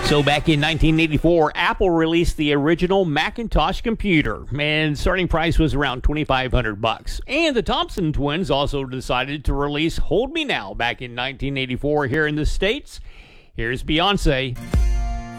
So back in 1984, Apple released the original Macintosh computer, and starting price was around $2,500. And the Thompson twins also decided to release Hold Me Now back in 1984 here in the States. Here's Beyonce.